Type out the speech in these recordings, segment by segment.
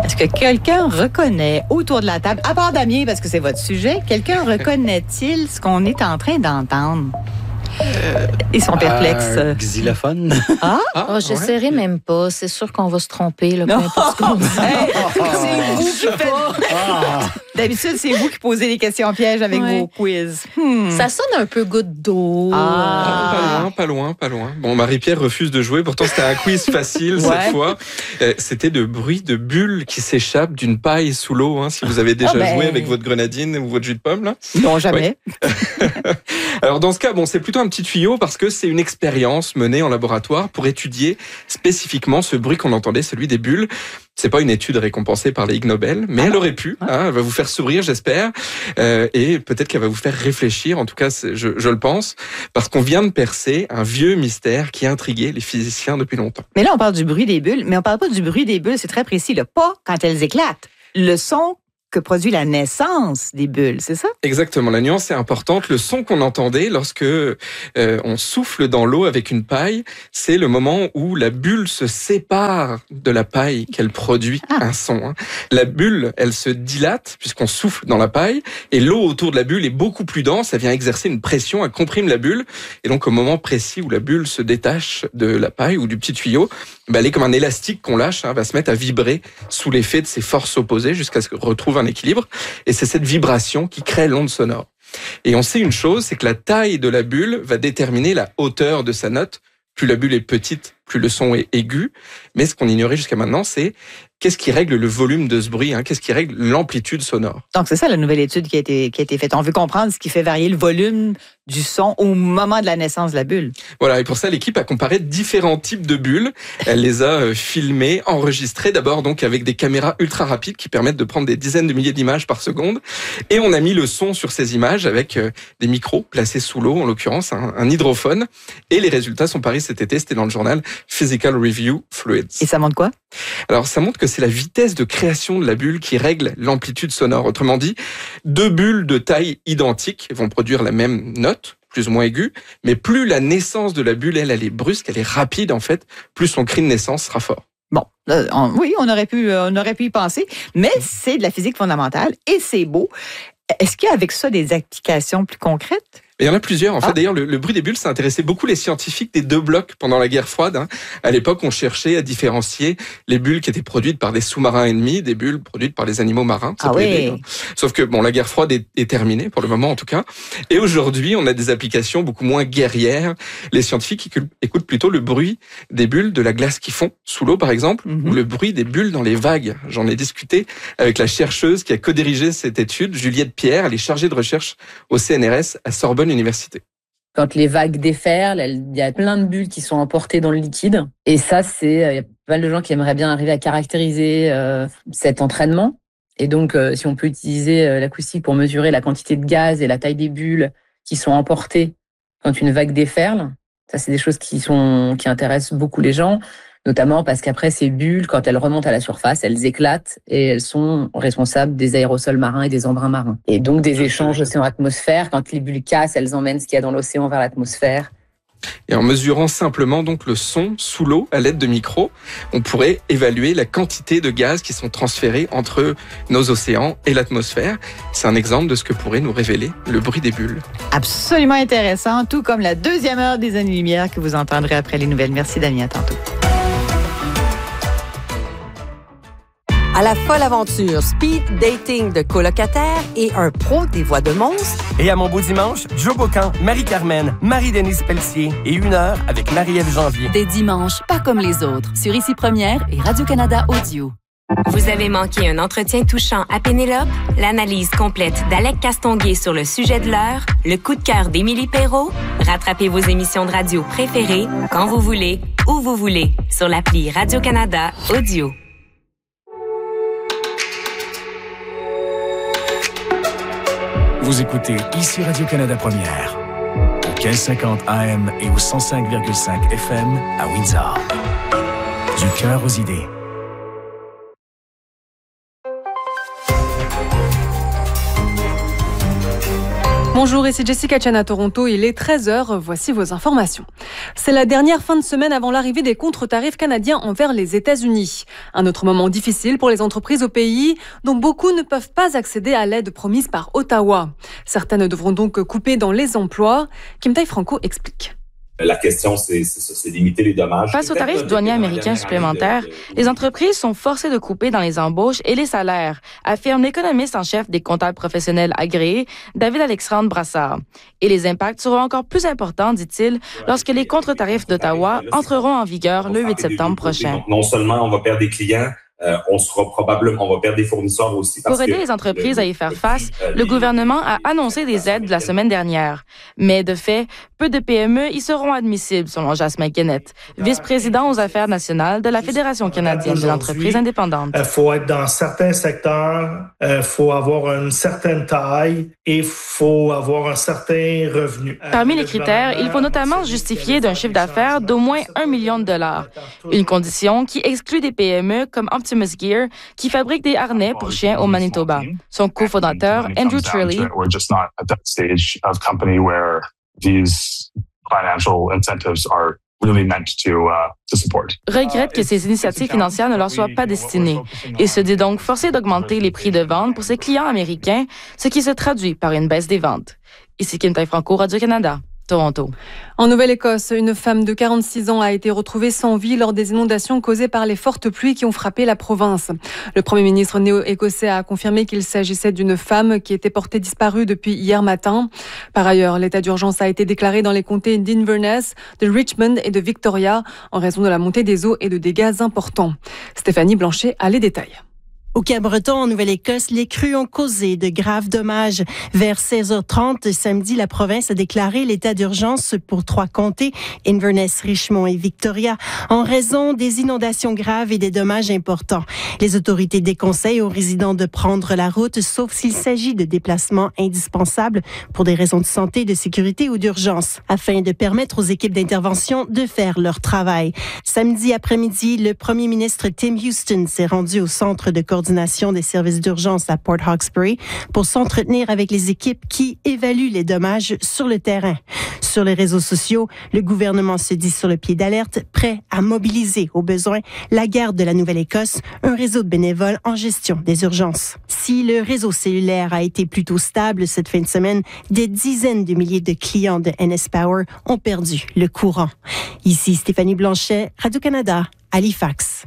Est-ce que quelqu'un reconnaît autour de la table, à part Damien, parce que c'est votre sujet, quelqu'un reconnaît-il ce qu'on est en train d'entendre? Ils sont perplexes. Xylophone. Ah? Je saurais même pas. C'est sûr qu'on va se tromper, là, peu importe ce qu'on dit. C'est vous qui faites... D'habitude, c'est vous qui posez les questions pièges avec vos quiz. Ça sonne un peu goutte d'eau. Pas loin. Bon, Marie-Pierre refuse de jouer. Pourtant, c'était un quiz facile cette fois. C'était de bruit de bulles qui s'échappent d'une paille sous l'eau. Hein, si vous avez déjà joué avec votre grenadine ou votre jus de pomme, là. Non, jamais. Alors, dans ce cas, c'est plutôt un petit tuyau parce que c'est une expérience menée en laboratoire pour étudier spécifiquement ce bruit qu'on entendait, celui des bulles. C'est pas une étude récompensée par les Ig Nobel, mais elle aurait pu. Elle va vous faire sourire, j'espère, et peut-être qu'elle va vous faire réfléchir. En tout cas, je le pense, parce qu'on vient de percer un vieux mystère qui intriguait les physiciens depuis longtemps. Mais là, on parle du bruit des bulles, mais on parle pas du bruit des bulles, c'est très précis, là, pas quand elles éclatent. Le son que produit la naissance des bulles, c'est ça? Exactement, la nuance est importante. Le son qu'on entendait lorsque on souffle dans l'eau avec une paille, c'est le moment où la bulle se sépare de la paille qu'elle produit un son. La bulle, elle se dilate puisqu'on souffle dans la paille et l'eau autour de la bulle est beaucoup plus dense, elle vient exercer une pression, elle comprime la bulle et donc au moment précis où la bulle se détache de la paille ou du petit tuyau, elle est comme un élastique qu'on lâche, va se mettre à vibrer sous l'effet de ces forces opposées jusqu'à ce qu'on retrouve un équilibre. Et c'est cette vibration qui crée l'onde sonore. Et on sait une chose, c'est que la taille de la bulle va déterminer la hauteur de sa note. Plus la bulle est petite, plus le son est aigu. Mais ce qu'on ignorait jusqu'à maintenant, c'est qu'est-ce qui règle le volume de ce bruit, qu'est-ce qui règle l'amplitude sonore. Donc c'est ça la nouvelle étude qui a été faite. On veut comprendre ce qui fait varier le volume du son au moment de la naissance de la bulle. Voilà, et pour ça, l'équipe a comparé différents types de bulles. Elle les a filmées, enregistrées, d'abord donc avec des caméras ultra rapides qui permettent de prendre des dizaines de milliers d'images par seconde. Et on a mis le son sur ces images avec des micros placés sous l'eau, en l'occurrence un hydrophone. Et les résultats sont parus cet été, c'était dans le journal Physical Review Fluids. Et ça montre quoi? Alors ça montre que c'est la vitesse de création de la bulle qui règle l'amplitude sonore. Autrement dit, deux bulles de taille identique vont produire la même note, plus ou moins aiguë, mais plus la naissance de la bulle, elle est brusque, elle est rapide en fait, plus son cri de naissance sera fort. Bon, oui, on aurait pu y penser, mais c'est de la physique fondamentale et c'est beau. Est-ce qu'il y a avec ça des applications plus concrètes? Il y en a plusieurs. En fait, d'ailleurs, le bruit des bulles, ça intéressait beaucoup les scientifiques des deux blocs pendant la guerre froide. À l'époque, on cherchait à différencier les bulles qui étaient produites par des sous-marins ennemis des bulles produites par les animaux marins. Ça peut aider, Sauf que, la guerre froide est terminée, pour le moment en tout cas. Et aujourd'hui, on a des applications beaucoup moins guerrières. Les scientifiques écoutent plutôt le bruit des bulles de la glace qui fond sous l'eau, par exemple, ou le bruit des bulles dans les vagues. J'en ai discuté avec la chercheuse qui a co-dirigé cette étude, Juliette Pierre. Elle est chargée de recherche au CNRS à Sorbonne Université. Quand les vagues déferlent, il y a plein de bulles qui sont emportées dans le liquide. Et ça, il y a pas mal de gens qui aimeraient bien arriver à caractériser cet entraînement. Et donc, si on peut utiliser l'acoustique pour mesurer la quantité de gaz et la taille des bulles qui sont emportées quand une vague déferle, ça, c'est des choses qui intéressent beaucoup les gens. Notamment parce qu'après, ces bulles, quand elles remontent à la surface, elles éclatent et elles sont responsables des aérosols marins et des embruns marins. Et donc des échanges océan-atmosphère. Quand les bulles cassent, elles emmènent ce qu'il y a dans l'océan vers l'atmosphère. Et en mesurant simplement donc le son sous l'eau à l'aide de micros, on pourrait évaluer la quantité de gaz qui sont transférés entre nos océans et l'atmosphère. C'est un exemple de ce que pourrait nous révéler le bruit des bulles. Absolument intéressant, tout comme la deuxième heure des années-lumière que vous entendrez après les nouvelles. Merci Damien, à tantôt. À la folle aventure speed dating de colocataires et un pro des voix de monstres. Et à mon beau dimanche, Joe Bocan, Marie-Carmen, Marie-Denise Pelletier et 1 heure avec Marie-Ève Janvier. Des dimanches pas comme les autres sur Ici Première et Radio-Canada Audio. Vous avez manqué un entretien touchant à Pénélope, l'analyse complète d'Alec Castonguay sur le sujet de l'heure, le coup de cœur d'Émilie Perrault? Rattrapez vos émissions de radio préférées quand vous voulez, où vous voulez, sur l'appli Radio-Canada Audio. Vous écoutez ici Radio-Canada Première, au 1550 AM et au 105,5 FM à Windsor. Du cœur aux idées. Bonjour, ici Jessica Chen à Toronto. Il est 13h. Voici vos informations. C'est la dernière fin de semaine avant l'arrivée des contre-tarifs canadiens envers les États-Unis. Un autre moment difficile pour les entreprises au pays, dont beaucoup ne peuvent pas accéder à l'aide promise par Ottawa. Certaines devront donc couper dans les emplois. Kim Tai-Franco explique. La question, c'est limiter les dommages. Face aux tarifs douaniers américains supplémentaires, les entreprises sont forcées de couper dans les embauches et les salaires, affirme l'économiste en chef des comptables professionnels agréés, David-Alexandre Brassard. Et les impacts seront encore plus importants, dit-il, lorsque les contre-tarifs d'Ottawa entreront en vigueur le 8 septembre prochain. Donc, non seulement on va perdre des clients, on va perdre des fournisseurs aussi. Pour aider les entreprises à y faire face, le gouvernement a annoncé des aides la semaine dernière. Mais de fait, peu de PME y seront admissibles, selon Jasmin Kennett, vice-président aux affaires nationales de la Fédération canadienne de l'entreprise indépendante. Il faut être dans certains secteurs, il faut avoir une certaine taille et il faut avoir un certain revenu. Parmi les critères, il faut notamment justifier d'un chiffre d'affaires d'au moins $1 million. Une condition qui exclut des PME comme Optimus Gear, qui fabrique des harnais pour chiens au Manitoba. Son cofondateur, Andrew Trilly, regrette que ces initiatives financières ne leur soient pas destinées et se dit donc forcé d'augmenter les prix de vente pour ses clients américains, ce qui se traduit par une baisse des ventes. Ici Kim Tai-Franco, Radio-Canada. Toronto. En Nouvelle-Écosse, une femme de 46 ans a été retrouvée sans vie lors des inondations causées par les fortes pluies qui ont frappé la province. Le premier ministre néo-écossais a confirmé qu'il s'agissait d'une femme qui était portée disparue depuis hier matin. Par ailleurs, l'état d'urgence a été déclaré dans les comtés d'Inverness, de Richmond et de Victoria en raison de la montée des eaux et de dégâts importants. Stéphanie Blanchet a les détails. Au Cap-Breton, en Nouvelle-Écosse, les crues ont causé de graves dommages. Vers 16h30 samedi, la province a déclaré l'état d'urgence pour 3 comtés, Inverness, Richmond et Victoria, en raison des inondations graves et des dommages importants. Les autorités déconseillent aux résidents de prendre la route, sauf s'il s'agit de déplacements indispensables pour des raisons de santé, de sécurité ou d'urgence, afin de permettre aux équipes d'intervention de faire leur travail. Samedi après-midi, le premier ministre Tim Houston s'est rendu au centre de coordination des services d'urgence à Port Hawkesbury pour s'entretenir avec les équipes qui évaluent les dommages sur le terrain. Sur les réseaux sociaux, le gouvernement se dit sur le pied d'alerte, prêt à mobiliser au besoin la garde de la Nouvelle-Écosse, un réseau de bénévoles en gestion des urgences. Si le réseau cellulaire a été plutôt stable cette fin de semaine, des dizaines de milliers de clients de NS Power ont perdu le courant. Ici Stéphanie Blanchet, Radio-Canada, Halifax.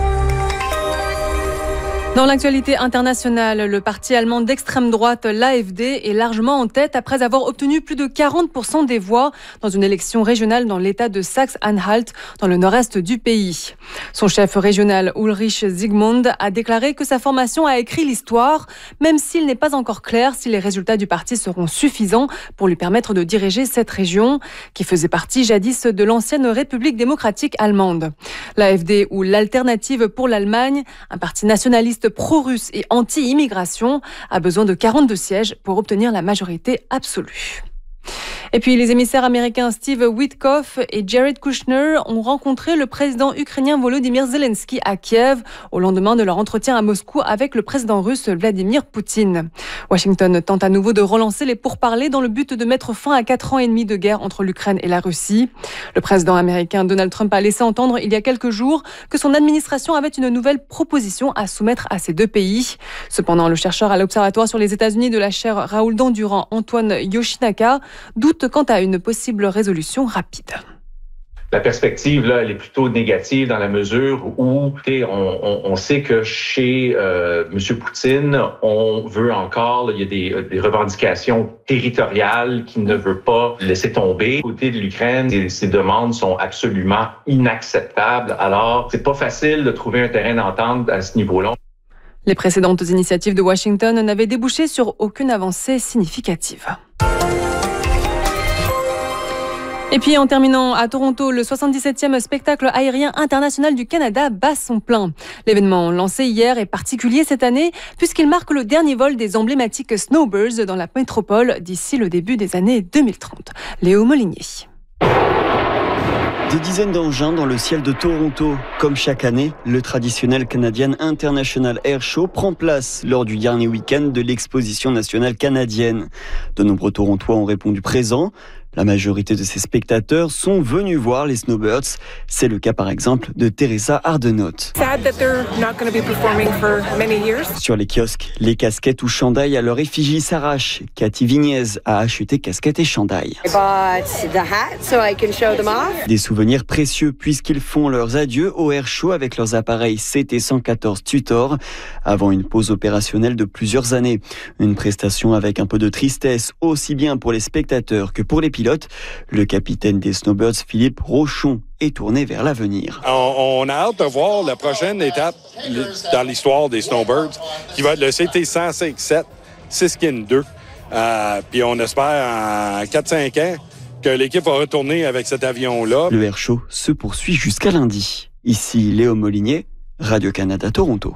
Dans l'actualité internationale, le parti allemand d'extrême droite, l'AfD, est largement en tête après avoir obtenu plus de 40% des voix dans une élection régionale dans l'État de Saxe-Anhalt, dans le nord-est du pays. Son chef régional, Ulrich Zygmunt, a déclaré que sa formation a écrit l'histoire, même s'il n'est pas encore clair si les résultats du parti seront suffisants pour lui permettre de diriger cette région, qui faisait partie jadis de l'ancienne République démocratique allemande. L'AfD, ou l'Alternative pour l'Allemagne, un parti nationaliste pro-russe et anti-immigration, a besoin de 42 sièges pour obtenir la majorité absolue. Et puis, les émissaires américains Steve Witkoff et Jared Kushner ont rencontré le président ukrainien Volodymyr Zelensky à Kiev au lendemain de leur entretien à Moscou avec le président russe Vladimir Poutine. Washington tente à nouveau de relancer les pourparlers dans le but de mettre fin à 4 ans et demi de guerre entre l'Ukraine et la Russie. Le président américain Donald Trump a laissé entendre il y a quelques jours que son administration avait une nouvelle proposition à soumettre à ces deux pays. Cependant, le chercheur à l'Observatoire sur les États-Unis de la chaire Raoul Dandurand, Antoine Yoshinaka, doute quant à une possible résolution rapide. La perspective, là, elle est plutôt négative dans la mesure où on sait que chez M. Poutine, on veut encore, il y a des revendications territoriales qu'il ne veut pas laisser tomber. Côté de l'Ukraine, ces demandes sont absolument inacceptables. Alors, c'est pas facile de trouver un terrain d'entente à ce niveau-là. Les précédentes initiatives de Washington n'avaient débouché sur aucune avancée significative. Et puis en terminant à Toronto, le 77e spectacle aérien international du Canada bat son plein. L'événement lancé hier est particulier cette année puisqu'il marque le dernier vol des emblématiques Snowbirds dans la métropole d'ici le début des années 2030. Léo Molinier. Des dizaines d'engins dans le ciel de Toronto. Comme chaque année, le traditionnel Canadian International Air Show prend place lors du dernier week-end de l'exposition nationale canadienne. De nombreux Torontois ont répondu présents. La majorité de ces spectateurs sont venus voir les Snowbirds. C'est le cas par exemple de Teresa Ardenault. Sur les kiosques, les casquettes ou chandails à leur effigie s'arrachent. Cathy Vignez a acheté casquettes et chandails. Des souvenirs précieux puisqu'ils font leurs adieux au Air Show avec leurs appareils CT-114 Tutor avant une pause opérationnelle de plusieurs années. Une prestation avec un peu de tristesse aussi bien pour les spectateurs que pour les pilotes. Le capitaine des Snowbirds, Philippe Rochon, est tourné vers l'avenir. On a hâte de voir la prochaine étape dans l'histoire des Snowbirds, qui va être le CT-107 Siskin 2. Puis on espère en 4-5 ans que l'équipe va retourner avec cet avion-là. Le Air Show se poursuit jusqu'à lundi. Ici Léo Molinier, Radio-Canada Toronto.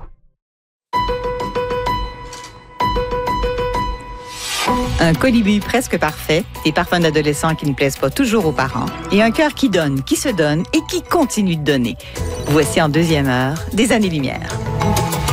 Un colibri presque parfait, des parfums d'adolescents qui ne plaisent pas toujours aux parents, et un cœur qui donne, qui se donne et qui continue de donner. Voici en deuxième heure des années-lumière.